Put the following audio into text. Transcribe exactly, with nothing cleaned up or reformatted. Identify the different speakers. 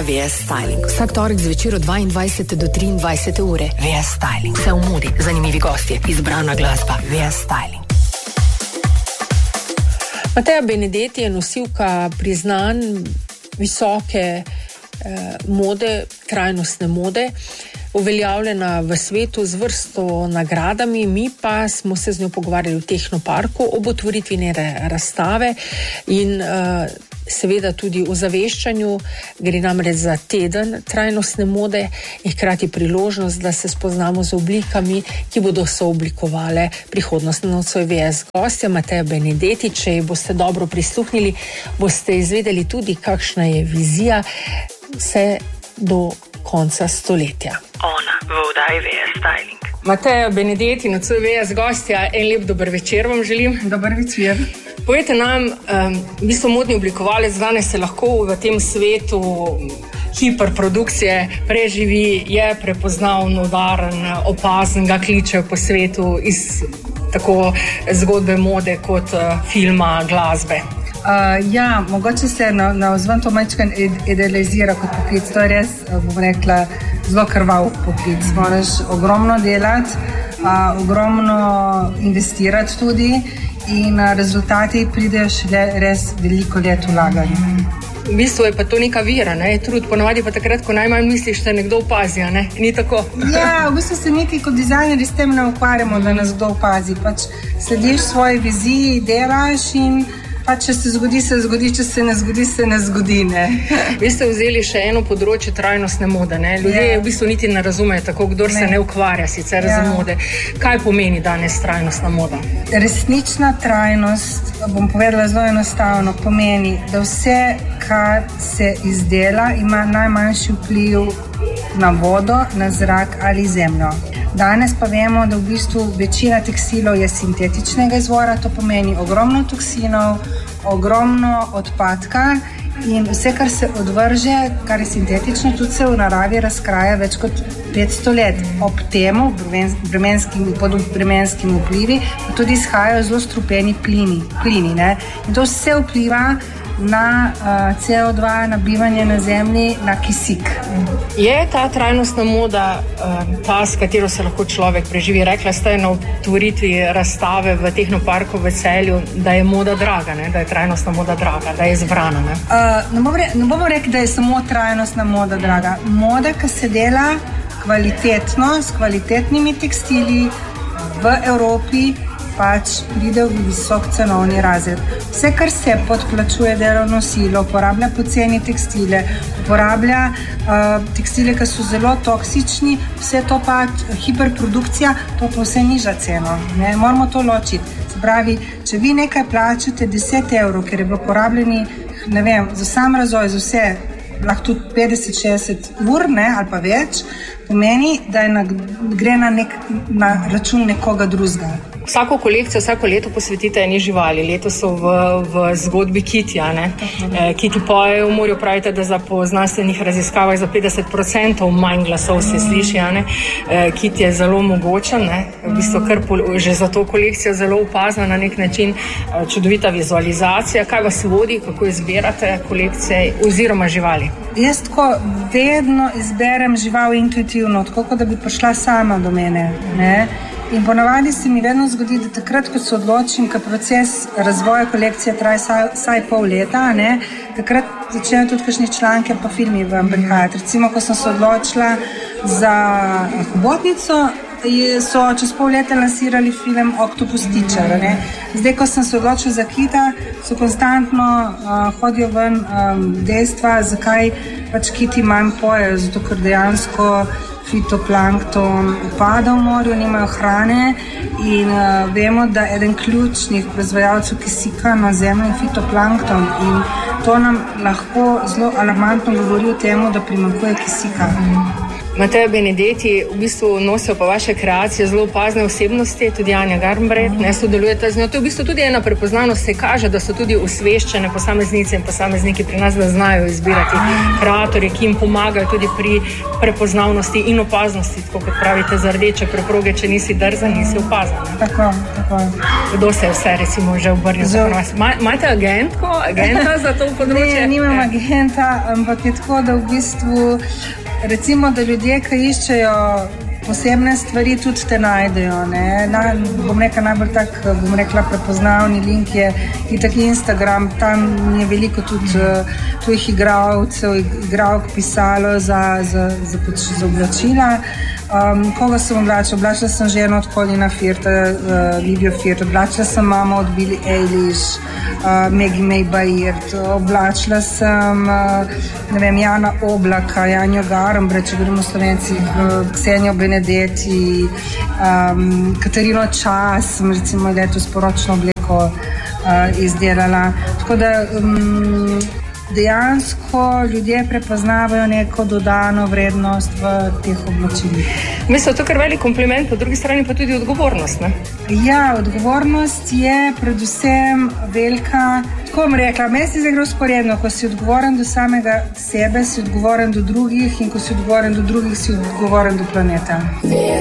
Speaker 1: V S Styling. Vsak torek zvečer od dvaindvajsete do triindvajsete ure. V S Styling. Vse v modi, zanimivi gostje, izbrana glasba. V S Styling.
Speaker 2: Mateja Benedetti je nosilka priznanj visoke eh, mode, trajnostne mode, uveljavljena v svetu z vrsto nagradami. Mi pa smo se z njo pogovarjali v Tehnoparku ob otvoritvi njene razstave in uh, seveda tudi o zaveščanju. Gre namreč za teden trajnostne mode in hkrati priložnost, da se spoznamo z oblikami, ki bodo sooblikovale prihodnost nocoj V S. Gostja Mateja Benedetti, če ji boste dobro prisluhnili, boste izvedeli tudi, kakšna je vizija vse do konca stoletja.
Speaker 1: Ona v oddaji V S Styling.
Speaker 2: Mateja Benedetti, nocoj V S gostja, en lep dober večer vam želim.
Speaker 3: Dober večer.
Speaker 2: Povejte nam, um, vi ste modni oblikovalec, danes se lahko v tem svetu hiperprodukcije preživi, je prepoznaven, udaren, opazen, ga kličejo po svetu iz tako zgodbe mode kot uh, filma, glasbe.
Speaker 3: Uh, ja, mogoče se na, na vzven to majčkan idealizira kot poklic. To je res, bom rekla, zelo krvav poklic. Moraš ogromno delati, uh, ogromno investirati tudi in uh, rezultati pridejo šele res veliko let vlaganja.
Speaker 2: V bistvu je pa to neka vira, ne? Trud, ponavadi pa takrat, ko najmanj misliš, da nekdo opazi, ne? Ni tako?
Speaker 3: Ja, v bistvu se niti kot dizajneri s tem ne ukvarjamo, da nas kdo opazi. Pač slediš svoji viziji, delaš in pa če se zgodi, se zgodi, če se ne zgodi, se ne zgodi, ne.
Speaker 2: Vi ste vzeli še eno področje trajnostne mode, ne? Ljudje
Speaker 3: ja.
Speaker 2: v bistvu niti ne razumejo tako, kdor ne. se ne ukvarja sicer ja. za mode. Kaj pomeni danes trajnostna moda?
Speaker 3: Resnična trajnost, bom povedala zelo enostavno, pomeni, da vse, kar se izdela, ima najmanjši vpliv na vodo, na zrak ali zemljo. Danes pa vemo, da v bistvu večina tekstilov je sintetičnega izvora, to pomeni ogromno toksinov, ogromno odpadka in vse, kar se odvrže, kar je sintetično, tudi se v naravi razkraja več kot petsto let. Ob temu, pod vremenskimi vplivi, pa tudi izhajajo zelo strupeni plini. plini ne? In to vse vpliva na uh, C O dva, na bivanje na zemlji, na kisik.
Speaker 2: Je ta trajnostna moda uh, ta, s katero se lahko človek preživi? Rekla ste na otvoritvi razstave v Tehnoparku v Celju, da je moda draga, ne? Da je trajnostna moda draga, da je izbrana. Ne,
Speaker 3: uh, ne, bomo re, ne bomo rekli, da je samo trajnostna moda draga. Moda, ki se dela kvalitetno, s kvalitetnimi tekstili v Evropi, pač pride v visok cenovni razred. Vse, kar se podplačuje delovno silo, uporablja poceni tekstile, uporablja uh, tekstile, ki so zelo toksični, vse to pa hiperprodukcija, to pa vse niža ceno. Ne? Moramo to ločiti. Se pravi, če vi nekaj plačate deset evrov, ker je bilo porabljeni, ne vem, za sam razvoj, za vse, lahko tudi petdeset šestdeset ur, ne, ali pa več, pomeni, da je na, gre na, nek, na račun nekoga drugega.
Speaker 2: Vsako kolekcijo, vsako leto posvetite eni živali. Leto so v, v zgodbi kitija. E, kiti pojejo v morju, pravite, da za po znanstvenih raziskavah za petdeset procentov manj glasov se sliši. E, kit je zelo mogočen, ne? V bistvu kar po, že za to kolekcijo zelo opazna na nek način, čudovita vizualizacija. Kaj vas vodi, kako izberate kolekcije oziroma živali?
Speaker 3: Jaz tako vedno izberem žival intuitivno, tako kot da bi prišla sama do mene, ne? In ponavadi se mi vedno zgodi, da takrat, ko se odločim, ker proces razvoja kolekcije traja saj, saj pol leta, ne, takrat začnejo tudi kakšni članke pa filmi vam prihajati. Recimo, ko sem se odločila za Hobotnico, so čez pol leta lansirali film Oktopus Teacher. Ne. Zdaj, ko sem se odločila za kita, so konstantno uh, hodijo ven um, dejstva, zakaj pač kiti manj pojejo, zato ker dejansko fitoplankton upada v morju, nimajo hrane in uh, vemo, da eden ključnih proizvajalcev kisika na zemlji je fitoplankton in to nam lahko zelo alarmantno govori o tem, da primanjkuje kisika.
Speaker 2: Mateja Benedetti, v bistvu nosijo pa vaše kreacije zelo opazne osebnosti, tudi Anja Garnbret, ne sodelujete z njo. To je v bistvu tudi ena prepoznavnost, se kaže, da so tudi osveščene posameznice in posamezniki pri nas, da znajo izbirati kreatorje, ki jim pomagajo tudi pri prepoznavnosti in opaznosti, tako kot pravite, za rdeče preproge, če nisi drzan, nisi opazan.
Speaker 3: Tako, tako.
Speaker 2: Kdo se je vse recimo že obrnil za nas? Imate agentko, agenta za to področje?
Speaker 3: Ne, nimam agenta, ampak je tako, da v bistvu recimo, da ljudje, ki iščejo posebne stvari, tudi te najdejo. Ne? Na, bom rekla, najbolj tak, bom rekla, prepoznavni link je itak Instagram, tam je veliko tudi tujih igralcev, igralk pisalo za, za, za, za oblačila. Um, koga sem oblačila? Oblačila sem ženo od Colina Firta, uh, Livijo Firt, oblačila sem mamo od Billie Eilish, uh, Maggie May Bairt, oblačila sem uh, ne vem, Jana Oblaka, Janjo Garnbret, če govorimo o Slovencih, uh, Ksenijo Benedetti, um, Katarino Čas, sem recimo letos poročno obleko uh, izdelala. Tako da um, dejansko ljudje prepoznavajo neko dodano vrednost v teh oblačilih.
Speaker 2: Mislim, to je kar velik kompliment, po drugi strani pa tudi odgovornost, ne?
Speaker 3: Ja, odgovornost je predvsem velika, tako bom rekla, meni se zdaj gre vzporedno, ko si odgovoren do samega sebe, si odgovoren do drugih in ko si odgovoren do drugih, si odgovoren do planeta.